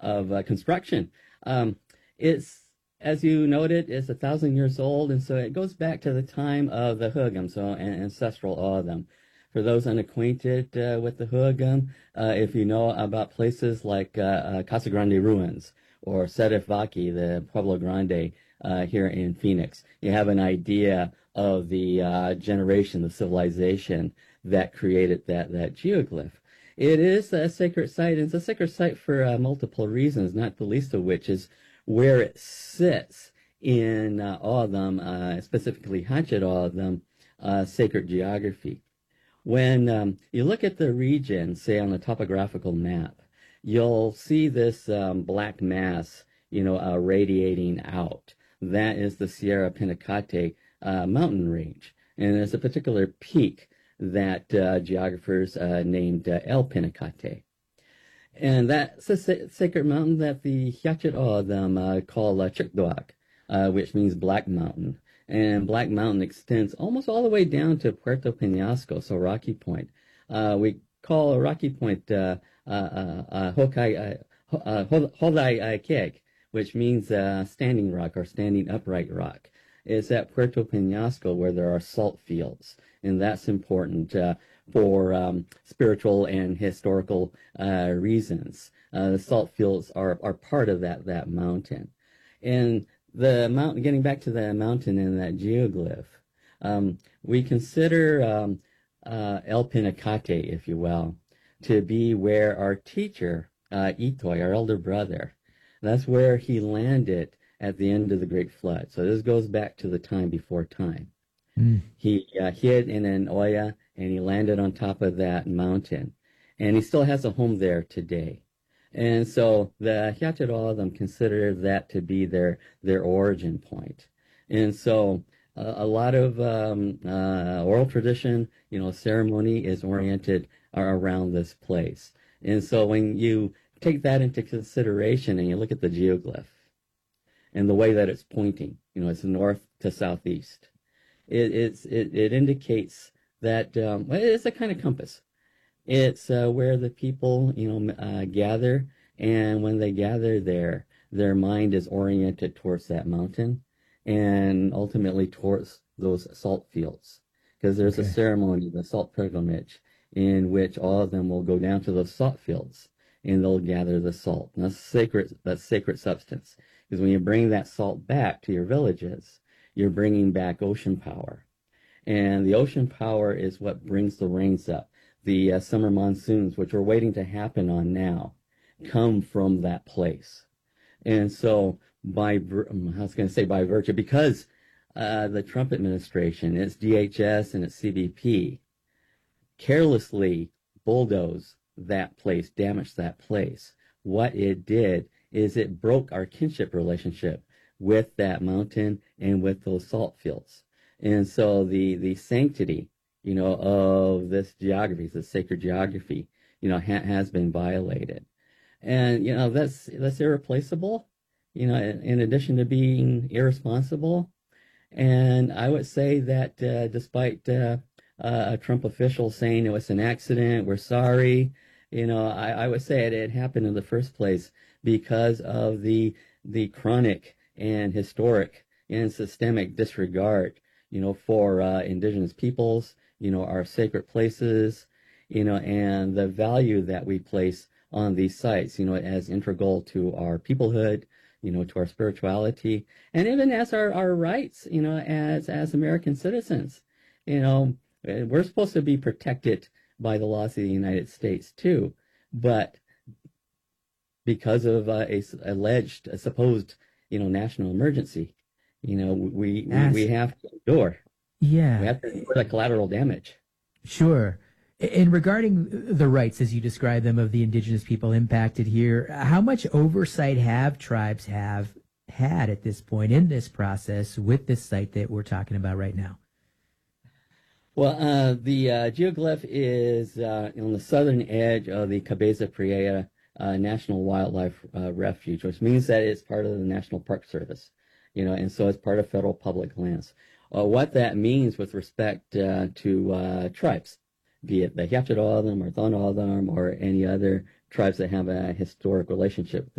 construction. It's, as you noted, it's 1,000 years old, and so it goes back to the time of the Hugum, so ancestral O'odham. For those unacquainted with the Hugum, if you know about places like Casa Grande ruins or Serif Vaki, the Pueblo Grande here in Phoenix, you have an idea of the generation, the civilization that created that geoglyph. It is a sacred site, and it's a sacred site for multiple reasons, not the least of which is where it sits in O'odham, specifically Hatchet O'odham, sacred geography. When you look at the region, say on a topographical map, you'll see this black mass, radiating out. That is the Sierra Pinacate mountain range. And there's a particular peak that geographers named El Pinacate. And that's a sacred mountain that the Hyachet O'odham call Chikdoak, which means Black Mountain. And Black Mountain extends almost all the way down to Puerto Penasco, so Rocky Point. We call Rocky Point Hodai Keg, which means standing rock or standing upright rock. It's at Puerto Penasco where there are salt fields, and that's important for spiritual and historical reasons. The salt fields are part of that mountain. And the mountain, getting back to the mountain and that geoglyph, we consider El Pinacate, if you will, to be where our teacher, Itoy, our elder brother, that's where he landed at the end of the Great Flood. So this goes back to the time before time. He hid in an oya, and he landed on top of that mountain. And he still has a home there today. And so the Hyachet O'odham consider that to be their origin point. And so a lot of oral tradition, ceremony is oriented around this place. And so when you take that into consideration and you look at the geoglyph and the way that it's pointing, it's north to southeast, it indicates that it's a kind of compass. It's where the people, gather, and when they gather there, their mind is oriented towards that mountain and ultimately towards those salt fields. Because there's a ceremony, the salt pilgrimage, in which all of them will go down to those salt fields and they'll gather the salt. And that's sacred substance. Because when you bring that salt back to your villages, you're bringing back ocean power. And the ocean power is what brings the rains up. The summer monsoons, which we're waiting to happen on now, come from that place. And so by virtue, because the Trump administration, its DHS and its CBP, carelessly bulldozed that place, damaged that place, what it did is it broke our kinship relationship with that mountain and with those salt fields. And so the sanctity, of this geography, this sacred geography, has been violated. And, that's irreplaceable, in addition to being irresponsible. And I would say that, despite, a Trump official saying it was an accident, we're sorry, I would say it happened in the first place because of the chronic and historic and systemic disregard, for, indigenous peoples, our sacred places, and the value that we place on these sites, as integral to our peoplehood, to our spirituality, and even as our rights, as American citizens. We're supposed to be protected by the laws of the United States too, but because of a supposed, national emergency, we have to endure. Yeah. We have to endure the collateral damage. Sure. And regarding the rights, as you describe them, of the indigenous people impacted here, how much oversight have tribes had at this point in this process with this site that we're talking about right now? Well, the geoglyph is on the southern edge of the Cabeza Prieta National Wildlife Refuge, which means that it's part of the National Park Service, and so it's part of federal public lands. What that means with respect to tribes, be it the Hyachet O'odham or Thon O'odham or any other tribes that have a historic relationship with